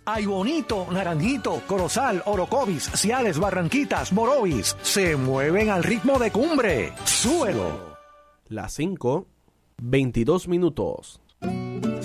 Ay Bonito, Naranjito, Corozal, Orocovis, Ciales, Barranquitas, Morovis, se mueven al ritmo de Cumbre. ¡Súbelo! Las 5:22.